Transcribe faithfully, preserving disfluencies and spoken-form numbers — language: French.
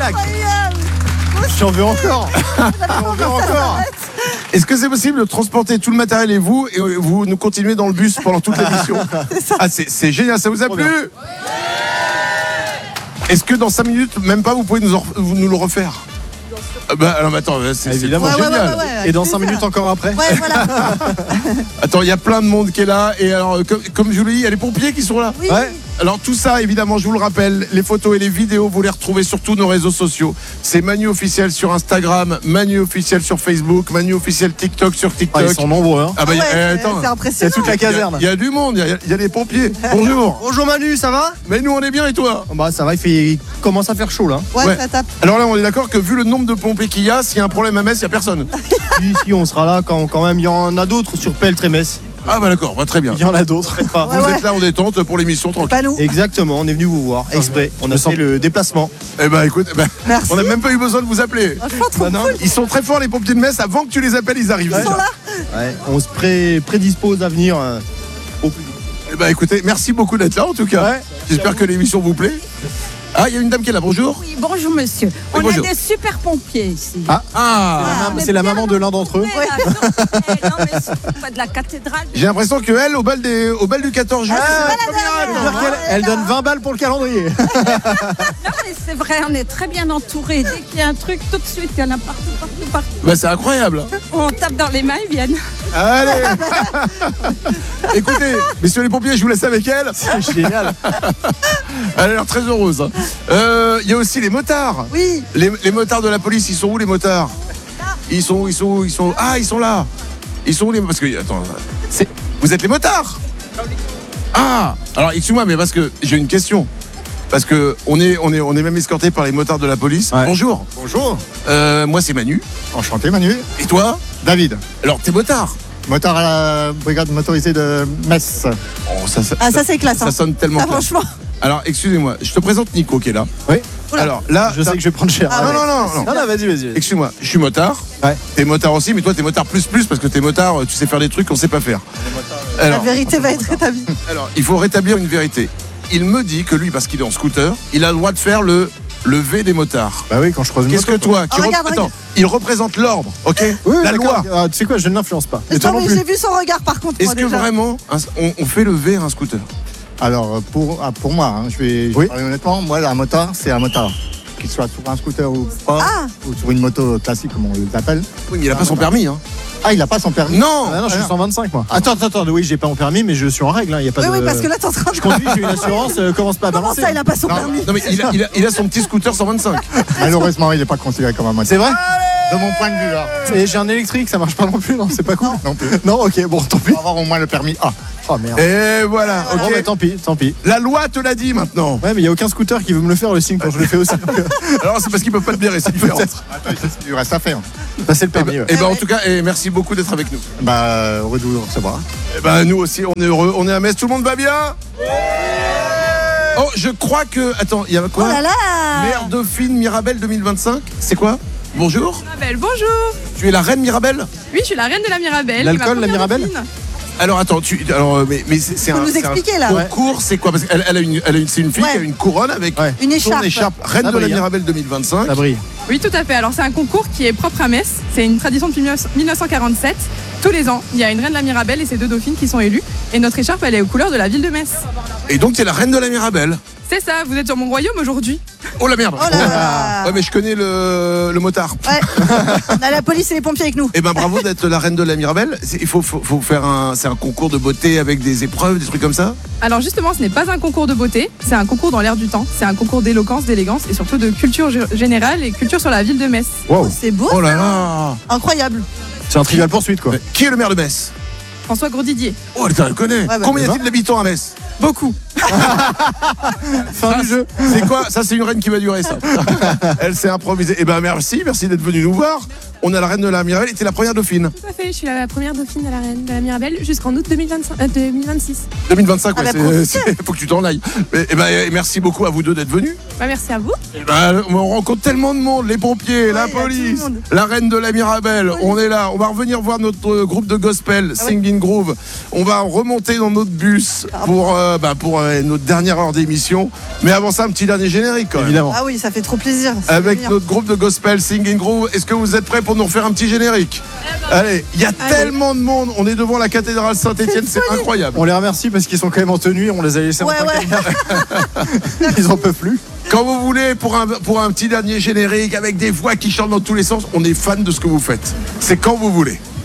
Tac. J'en veux encore. J'en veux encore. Est-ce que c'est possible de transporter tout le matériel et vous, et vous nous continuez dans le bus pendant toute l'émission? Ah, c'est, c'est génial, ça vous a plu? Est-ce que dans cinq minutes, même pas, vous pouvez nous, en, vous nous le refaire? Bah alors attends, c'est, évidemment c'est génial. Ouais, ouais, ouais, ouais, et dans cinq minutes encore après. Ouais, voilà. Attends, il y a plein de monde qui est là. Et alors, comme, comme je vous l'ai dit, il y a les pompiers qui sont là. Oui. Ouais. Alors tout ça, évidemment, je vous le rappelle, les photos et les vidéos, vous les retrouvez sur tous nos réseaux sociaux. C'est Manu officiel sur Instagram, Manu officiel sur Facebook, Manu officiel TikTok sur TikTok. Ah, ils sont nombreux. Hein. Ah bah, Ouais, y a- c'est- eh, attends, c'est Il y a impressionnant. toute la il y a- caserne. il y, a du monde, il y a, il y a les pompiers. Bonjour. Bonjour Manu, ça va? Mais nous on est bien et toi? Bah ça va, il, fait... il commence à faire chaud là. Ouais, Ouais. ça tape. Alors là, on est d'accord que vu le nombre de pompiers qu'il y a, s'il y a un problème à Metz, il n'y a personne. Si, si, on sera là quand, quand même. Il y en a d'autres sur Peltre et Metz. Ah bah d'accord, bah, très bien. Il y en a d'autres. Pas. Vous Ouais, êtes là en détente pour l'émission tranquille. Pas nous. Exactement, on est venu vous voir exprès. On a me sens- fait le déplacement. Eh ben écoute, eh ben, Merci. on n'a même pas eu besoin de vous appeler. Franchement, trop Bah non. cool. Ils sont très forts les pompiers de Metz, avant que tu les appelles, ils arrivent. Ils sont déjà. là. Ouais, on se pré- prédispose à venir euh, au plus vite. Eh ben écoutez, merci beaucoup d'être là en tout cas. Ouais. J'espère que l'émission vous plaît. Ah, il y a une dame qui est là, bonjour. Oui, bonjour monsieur. On bonjour. a des super pompiers ici. Ah. Ah, on est C'est la bien maman de l'un d'entre eux. entourés, là, surtout- eh, non, mais surtout pas de la cathédrale. j'ai l'impression qu'elle, au bal, des, au bal du quatorze juin, Ah, c'est c'est le premier pas la acte. dernière. C'est-à-dire qu'elle- Elle donne vingt balles pour le calendrier. Non, mais c'est vrai, on est très bien entourés. Dès qu'il y a un truc, tout de suite, il y en a partout, partout, partout. Bah, c'est incroyable. On tape dans les mains, ils viennent. Allez. Écoutez, messieurs les pompiers, je vous laisse avec elle. C'est génial. Elle a l'air très heureuse. hein. Euh, Il y a aussi les motards. Oui. Les, les motards de la police, ils sont où les motards? Ils sont où? Ils sont où? Ils sont Ah, ils sont là. Ils sont où les Parce que attends, c'est vous êtes les motards? Ah, alors excuse-moi, mais parce que j'ai une question. Parce que on est on est on est même escorté par les motards de la police. Ouais. Bonjour. Bonjour, Euh, moi c'est Manu. enchanté Manu. Et toi? David, Alors t'es motard. motard à la brigade motorisée de Metz. Oh, ça, ça, Ah, ça, c'est classe. ça hein. sonne tellement Ah, classe. franchement. Alors excusez-moi, je te présente Nico qui est là. Oui. Oula. Alors là, Je sais que je vais prendre cher. Ah, non ouais. non non non. Non, non, vas-y, vas-y. Excuse-moi, je suis motard. Ouais. T'es motard aussi, mais toi t'es motard plus plus parce que t'es motard, tu sais faire des trucs qu'on sait pas faire. La Alors, vérité va être rétablie. alors, il faut rétablir une vérité. Il me dit que lui, parce qu'il est en scooter, il a le droit de faire le, le V des motards. Bah oui, quand je croise une Qu'est-ce que moto, toi, qui Oh, rep- regarde, Attends, regarde. il représente l'ordre, ok? Oui, La d'accord. loi. Ah, tu sais quoi, je ne l'influence pas. Et toi Non, non mais plus. j'ai vu son regard par contre. Est-ce moi, que déjà. vraiment un- on, on fait le V à un scooter? Alors pour, ah, pour moi, hein, je vais je vais Oui. parler honnêtement, moi un motard, c'est un motard. Qu'il soit sur un scooter ou pas, Ah. ou sur une moto classique comme on les appelle. Oui, mais il a pas son permis, hein. Ah, il n'a pas son permis. Non. Ah non, je suis Ah, cent vingt-cinq moi. Attends, attends, attends, oui, j'ai pas mon permis, mais je suis en règle. Il y a pas Oui, de. oui, parce que là, t'es en train de. Je conduis, j'ai une assurance, euh, commence pas à Comment balancer. ça, il a pas son Non. permis? Non mais il a, il a- il a son petit scooter cent vingt-cinq. Malheureusement, il n'est pas considéré comme un motard. C'est vrai? De mon point de vue, là. Et j'ai un électrique, ça marche pas non plus, non, c'est pas cool. Non plus. Non, ok, bon, tant pis. Pour avoir au moins le permis A. Oh merde. Et voilà, Bon, ok. bah, tant pis, tant pis. La loi te l'a dit maintenant. Ouais, mais il y a aucun scooter qui veut me le faire le signe quand je le fais aussi. Donc, euh, Alors c'est parce qu'ils peuvent pas te blairer, c'est différent. peut-être. Attends, il reste- il reste à faire. Bah, c'est le Et permis. ben, ouais. eh ben, en tout cas, eh, merci beaucoup d'être avec nous. Bah, heureux de vous recevoir. Eh ben, nous aussi, on est heureux. On est à Metz. Tout le monde va bien? Oh, je crois que. Attends, il y a Oh quoi? là là. Mère Dauphine Mirabelle deux mille vingt-cinq. C'est quoi? Bonjour. Mirabelle, bonjour. Tu es la reine Mirabelle? Oui, je suis la reine de la Mirabelle. L'alcool, C'est ma la première Mirabelle dauphine. Alors attends, tu. Alors, euh, mais, mais c'est c'est Faut un. nous c'est un expliquer, là. concours, c'est quoi? Parce qu'elle elle a une, elle a une, c'est une fille Ouais. qui a une couronne avec Ouais. Une son écharpe. écharpe. Reine Ça de la brille, hein. Mirabelle deux mille vingt-cinq. Ça brille. Oui, tout à fait. Alors, c'est un concours qui est propre à Metz. C'est une tradition depuis mille neuf cent quarante-sept. Tous les ans, il y a une reine de la Mirabelle et ses deux dauphines qui sont élues. Et notre écharpe, elle est aux couleurs de la ville de Metz. Et donc, tu es la reine de la Mirabelle. C'est ça, vous êtes sur mon royaume aujourd'hui. Oh la merde. Oh là là. Ouais, mais je connais le, le motard. Ouais. On a la police et les pompiers avec nous. Eh ben bravo d'être la reine de la Mirabelle. C'est- Il faut, faut, faut faire un, c'est un concours de beauté avec des épreuves, des trucs comme ça. Alors, justement, ce n'est pas un concours de beauté. C'est un concours dans l'air du temps. C'est un concours d'éloquence, d'élégance et surtout de culture gé- générale et culture sur la ville de Metz. Wow. C'est beau. Oh là ça. là. Incroyable. C'est un trivial poursuite quoi. Mais qui est le maire de Metz? François Grosdidier. Oh, elle le connaît. bah, Combien y bah. a-t-il d'habitants à Metz? Beaucoup. Fin du jeu. C'est quoi? Ça, c'est une reine qui va durer, ça. Elle s'est improvisée. Eh ben merci, merci d'être venu nous voir. On a la reine de la Mirabelle et t'es la première dauphine. Tout à fait, je suis la première dauphine de la reine de la Mirabelle jusqu'en août deux mille vingt-cinq, euh, deux mille vingt-six. deux mille vingt-cinq, Ah, ouais, bah, profitez. c'est, c'est- faut que tu t'en ailles. Mais, eh ben, merci beaucoup à vous deux d'être venus. Bah, merci à vous. Eh ben, on rencontre tellement de monde, les pompiers, la il y a tout le police, monde. la reine de la Mirabelle. On est là. On va revenir voir notre euh, groupe de gospel, Ah ouais. Singing Groove. On va remonter dans notre bus pour, euh, bah, pour euh, notre dernière heure d'émission. Mais avant ça, un petit dernier générique quand même. Évidemment. Ah oui, ça fait trop plaisir. c'est Avec bien. notre groupe de gospel Singing Groove. Est-ce que vous êtes prêts pour nous refaire un petit générique? Allez, il y a tellement de monde. On est devant la cathédrale Saint-Étienne, c'est incroyable. On les remercie parce qu'ils sont quand même en tenue. On les a laissés Ouais, en ouais. Ils en peuvent plus. Quand vous voulez, pour un, pour un petit dernier générique avec des voix qui chantent dans tous les sens, on est fan de ce que vous faites. C'est quand vous voulez.